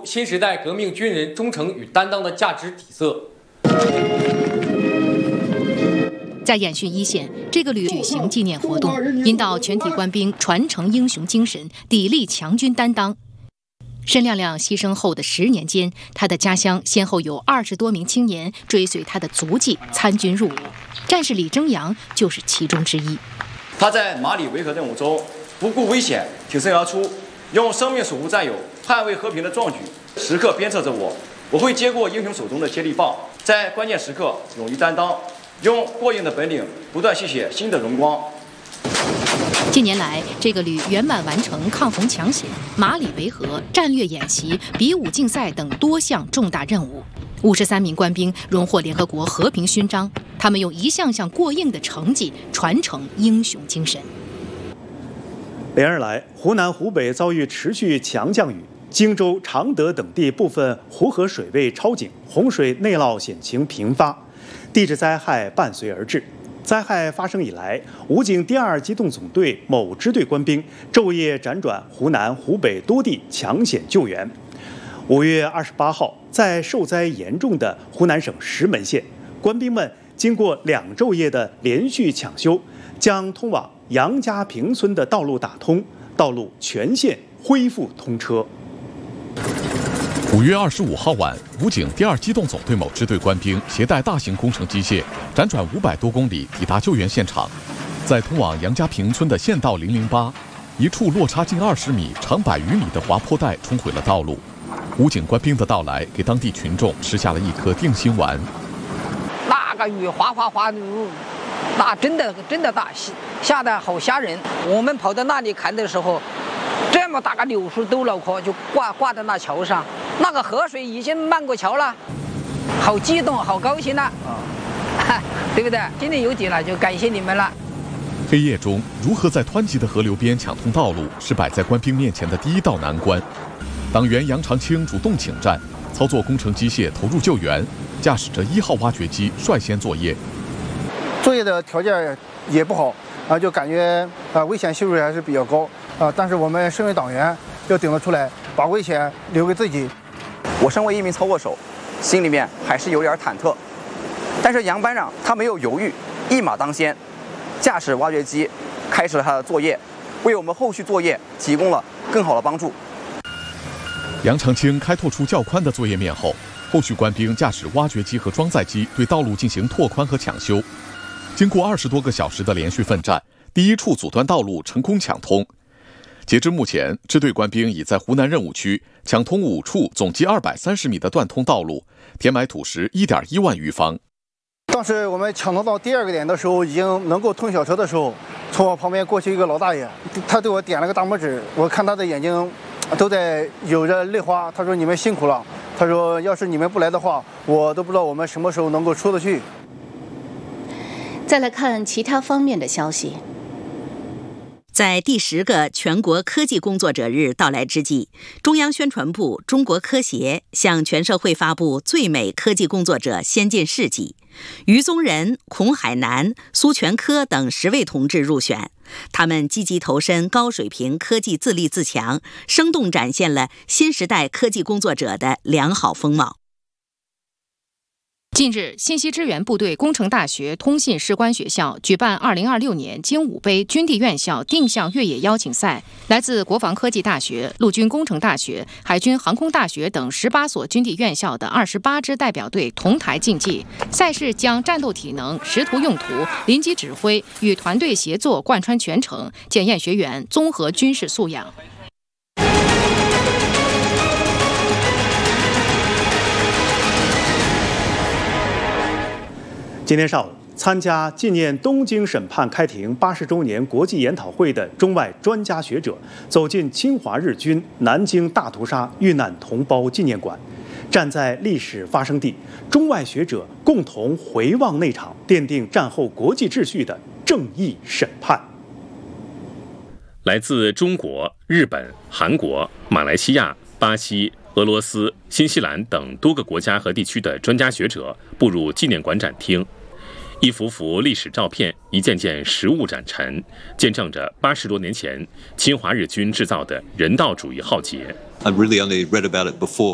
出新时代革命军人忠诚与担当的价值底色。 在演训一线，这个旅举行纪念活动，引导全体官兵传承英雄精神，砥砺强军担当。申亮亮牺牲后的10年间，他的家乡先后有20多名青年追随他的足迹参军入伍，战士李征洋就是其中之一。 他在马里维和任务中不顾危险挺身而出，用生命守护战友、捍卫和平的壮举，时刻鞭策着我。我会接过英雄手中的接力棒，在关键时刻勇于担当，用过硬的本领不断续写新的荣光。 近年来，这个旅圆满完成抗洪抢险、马里维和战略演习、比武竞赛等多项重大任务。53名官兵荣获联合国和平勋章，他们用一项项过硬的成绩传承英雄精神。 连日来，湖南、湖北遭遇持续强降雨，荆州、常德等地部分湖河水位超警，洪水内涝险情频发，地质灾害伴随而至。灾害发生以来，武警第2机动总队某支队官兵昼夜辗转湖南、湖北多地抢险救援。5月28号，在受灾严重的湖南省石门县，官兵们经过2昼夜的连续抢修，将通往杨家坪村的道路打通，道路全线恢复通车。 5月25号晚，武警第2机动总队某支队官兵携带大型工程机械，辗转500多公里抵达救援现场，在通往杨家坪村的县道008，一处落差近20米、长100余米的滑坡带冲毁了道路。武警官兵的到来，给当地群众吃下了一颗定心丸。 那个雨哗哗哗，那真的大，下得好吓人。我们跑到那里看的时候，这么大个柳树都脑壳就挂在那桥上，那个河水已经漫过桥了，好激动，好高兴了，对不对？今天有景了，就感谢你们了。 黑夜中，如何在湍急的河流边抢通道路，是摆在官兵面前的第一道难关。党员杨长青主动请战，操作工程机械投入救援，驾驶着1号挖掘机率先作业。 作业的条件也不好就感觉危险系数还是比较高但是我们身为党员要顶得出来，把危险留给自己。 我身为一名操作手，心里面还是有点忐忑，但是杨班长他没有犹豫，一马当先，驾驶挖掘机开始了他的作业，为我们后续作业提供了更好的帮助。 杨长青开拓出较宽的作业面后，后续官兵驾驶挖掘机和装载机对道路进行拓宽和抢修。经过20多个小时的连续奋战，第1处阻断道路成功抢通。截至目前，支队官兵已在湖南任务区抢通5处总计230米的断通道路，填埋土石1.1万余方。 当时我们抢通到第2个点的时候，已经能够通小车的时候，从我旁边过去一个老大爷，他对我点了个大拇指，我看他的眼睛都在有着泪花。他说：“你们辛苦了。”他说：“要是你们不来的话，我都不知道我们什么时候能够出得去。” 再来看其他方面的消息。 在第10个全国科技工作者日到来之际，中央宣传部、中国科协向全社会发布最美科技工作者先进事迹，于宗仁、孔海南、苏全科等10位同志入选。他们积极投身高水平科技自立自强，生动展现了新时代科技工作者的良好风貌。 近日，信息支援部队工程大学通信士官学校举办2026年精武杯军地院校定向越野邀请赛，来自国防科技大学、陆军工程大学、海军航空大学等18所军地院校的28支代表队同台竞技。赛事将战斗体能、识图用途、临机指挥与团队协作贯穿全程，检验学员综合军事素养。 今天上午，参加纪念东京审判开庭80周年国际研讨会的中外专家学者走进侵华日军南京大屠杀遇难同胞纪念馆，站在历史发生地，中外学者共同回望那场奠定战后国际秩序的正义审判。 来自中国、日本、韩国、马来西亚、巴西、俄罗斯、新西兰等多个国家和地区的专家学者步入纪念馆展厅，一幅幅历史照片，一件件实物展陈，见证着80多年前侵华日军制造的人道主义浩劫。 I'd really only read about it before.